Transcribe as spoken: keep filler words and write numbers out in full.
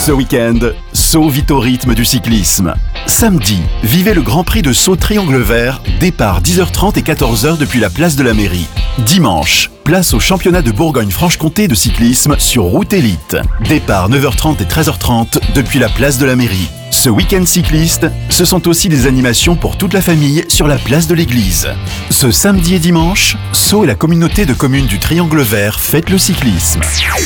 Ce week-end, Sceaux vit au rythme du cyclisme. Samedi, vivez le Grand Prix de Sceaux Triangle Vert, départ dix heures trente et quatorze heures depuis la place de la mairie. Dimanche, place au championnat de Bourgogne-Franche-Comté de cyclisme sur route élite. Départ neuf heures trente et treize heures trente depuis la place de la mairie. Ce week-end cycliste, ce sont aussi des animations pour toute la famille sur la place de l'église. Ce samedi et dimanche, Sceaux et la communauté de communes du Triangle Vert fêtent le cyclisme.